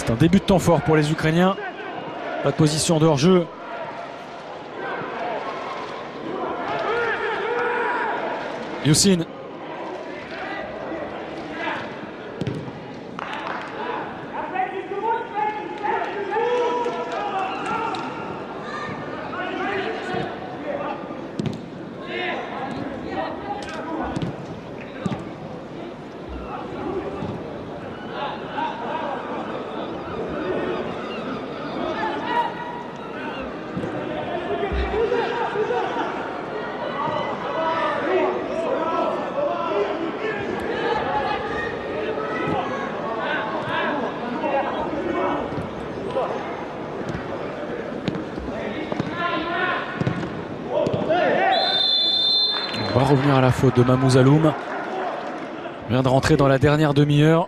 C'est un début de temps fort pour les Ukrainiens. Pas de position de hors-jeu. Youssine. On va revenir à la faute de Mamou Zaloum. Il vient de rentrer dans la dernière demi-heure.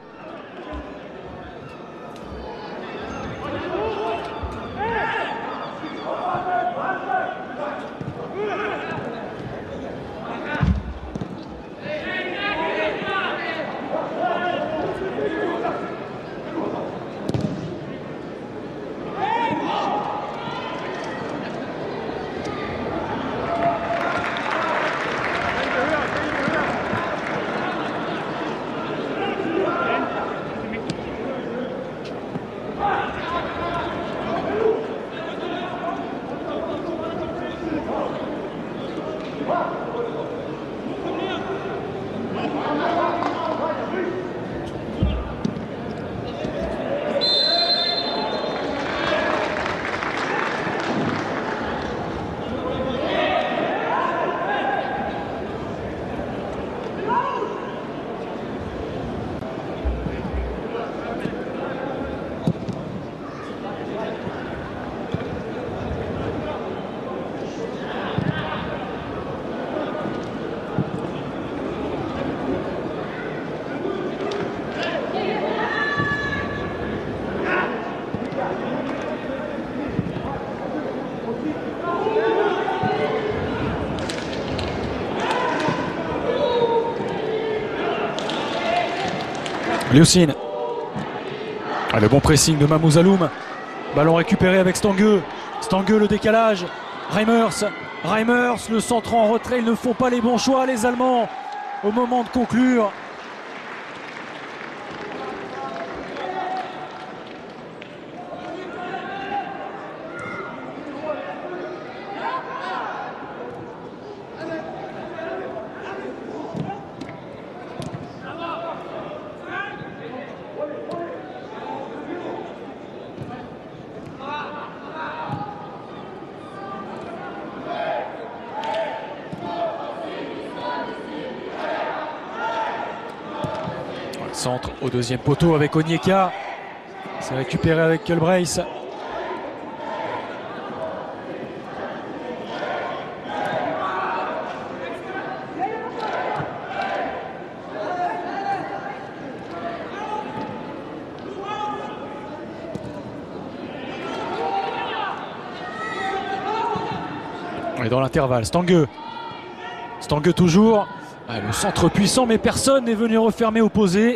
Youssine. Le bon pressing de Mamou Zaloum. Ballon récupéré avec Stangueux. Stangueux, le décalage. Reimers. Reimers, le centre en retrait. Ils ne font pas les bons choix, les Allemands, au moment de conclure. Centre au deuxième poteau avec Onyeka. C'est récupéré avec Kulbrace. On est dans l'intervalle. Stangueux. Stangueux toujours. Le centre puissant, mais personne n'est venu refermer opposé.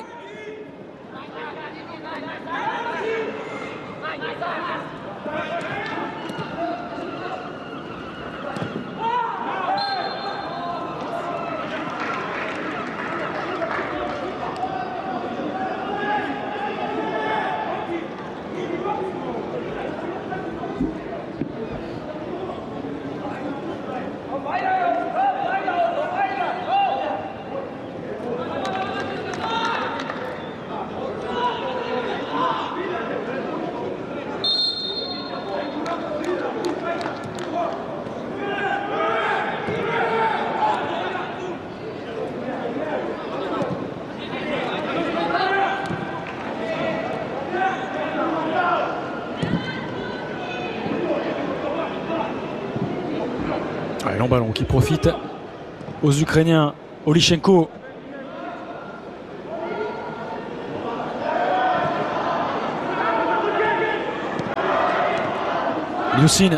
Long ballon qui profite aux Ukrainiens. Olichenko. Youssine.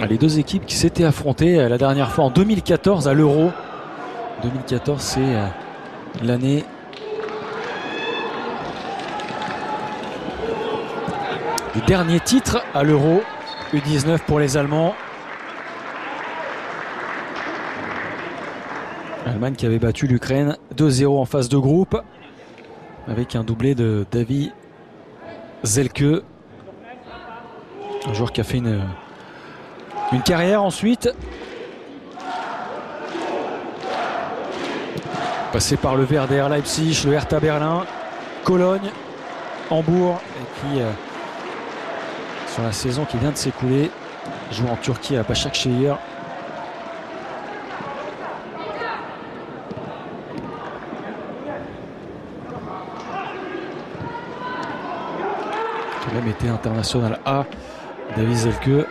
Les deux équipes qui s'étaient affrontées la dernière fois en 2014 à l'Euro. 2014, c'est l'année du dernier titre à l'Euro U19 pour les Allemands. L'Allemagne qui avait battu l'Ukraine 2-0 en phase de groupe avec un doublé de Davie Selke, un joueur qui a fait une carrière ensuite, passé par le Werder Leipzig, le Hertha Berlin, Cologne, Hambourg, et puis sur la saison qui vient de s'écouler, joue en Turquie à Başakşehir. Il a même été international A. Davie Selke.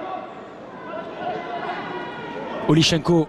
Olichenko.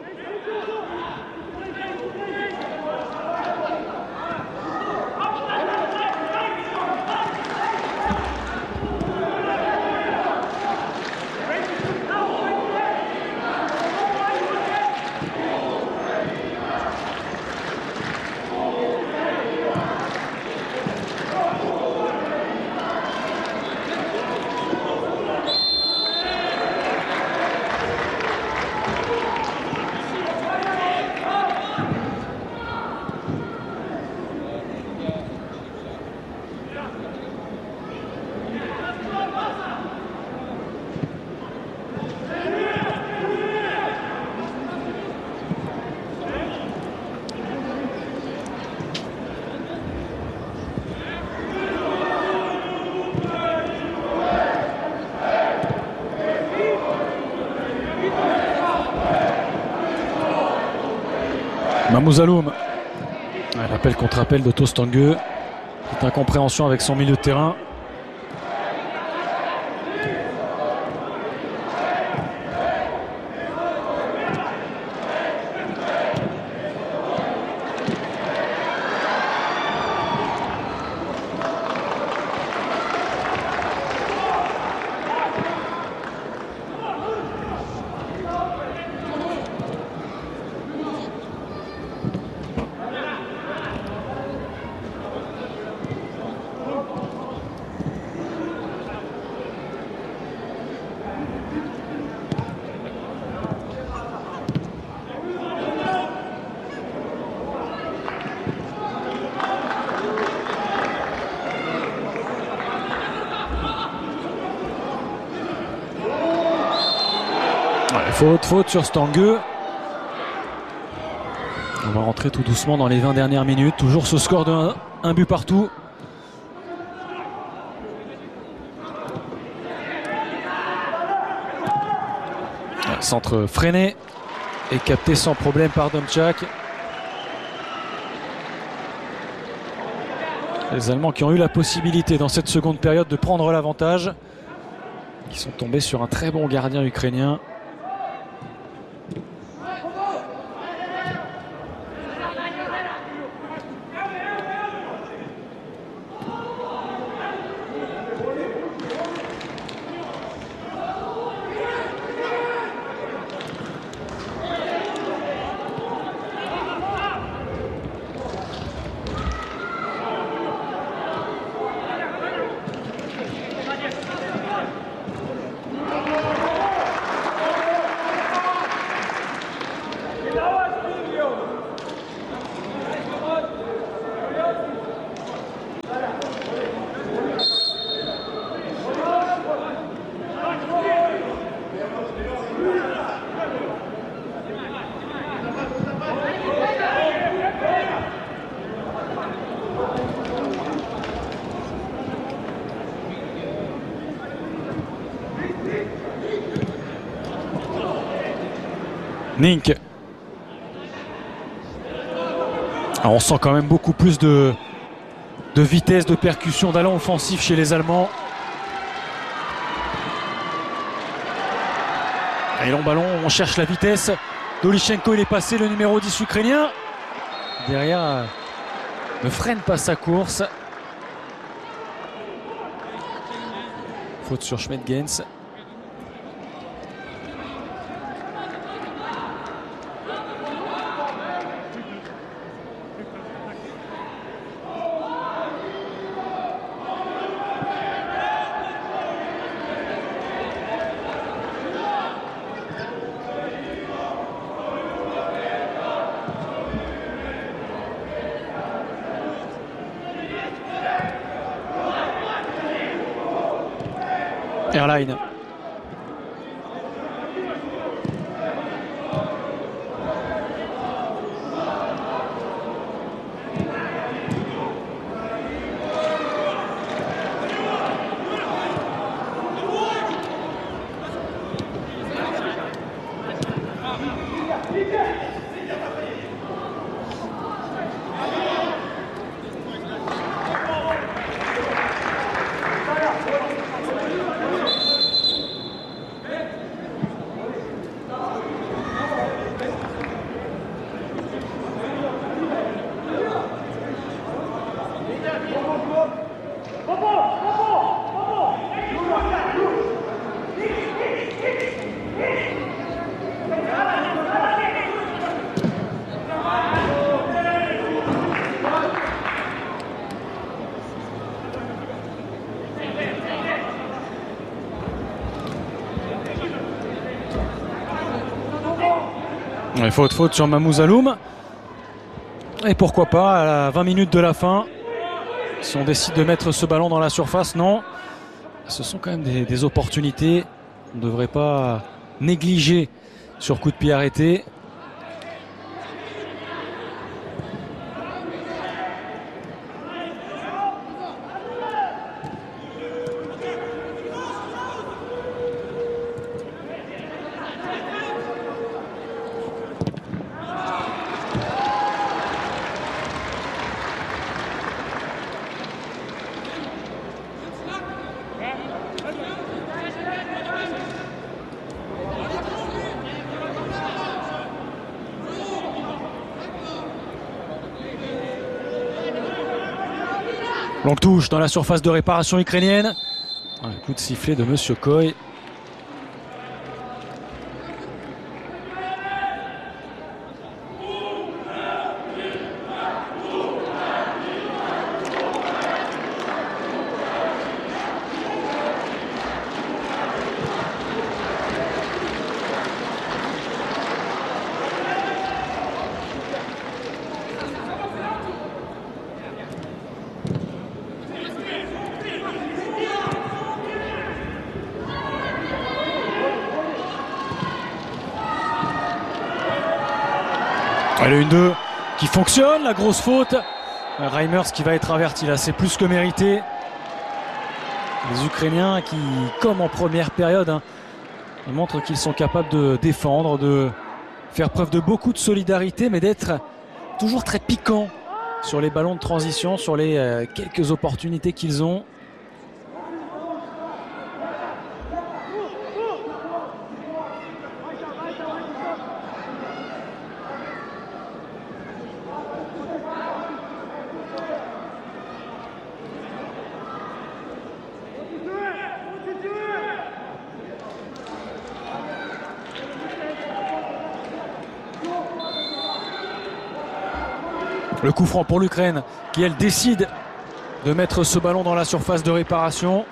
Mamoudzaloum, l'appel contre appel de Tostangue, petite incompréhension avec son milieu de terrain. Faute sur Stangue. On va rentrer tout doucement dans les 20 dernières minutes. Toujours ce score de 1 but partout. Centre freiné et capté sans problème par Domchak. Les Allemands qui ont eu la possibilité dans cette seconde période de prendre l'avantage, qui sont tombés sur un très bon gardien ukrainien. Nink. Alors on sent quand même beaucoup plus de vitesse, de percussion, d'allant offensif chez les Allemands. Allez, long ballon, on cherche la vitesse. Olichenko, il est passé, le numéro 10 ukrainien. Derrière, ne freine pas sa course. Faute sur Schmedgens. Airline. Faute sur Mamoudzaloum. Et pourquoi pas à 20 minutes de la fin, si on décide de mettre ce ballon dans la surface, non. Ce sont quand même des opportunités. On ne devrait pas négliger sur coup de pied arrêté. Longue touche dans la surface de réparation ukrainienne. Un coup de sifflet de Monsieur Koy. Le 1-2 qui fonctionne, la grosse faute. Reimers qui va être averti là, c'est plus que mérité. Les Ukrainiens qui, comme en première période, montrent qu'ils sont capables de défendre, de faire preuve de beaucoup de solidarité, mais d'être toujours très piquants sur les ballons de transition, sur les quelques opportunités qu'ils ont. Le coup franc pour l'Ukraine qui, elle, décide de mettre ce ballon dans la surface de réparation.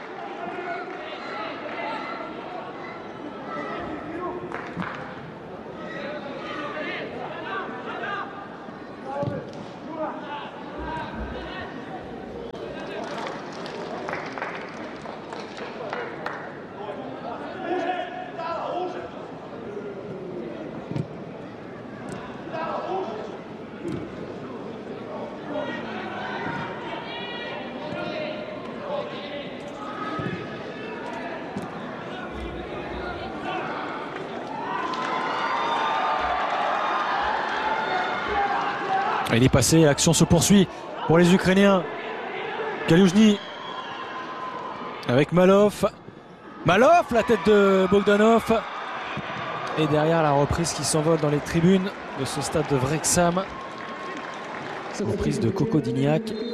Il est passé, l'action se poursuit pour les Ukrainiens. Kalioujny avec Malov. Malov, la tête de Bogdanov. Et derrière la reprise qui s'envole dans les tribunes de ce stade de Wrexham. Reprise de Coco Dignac.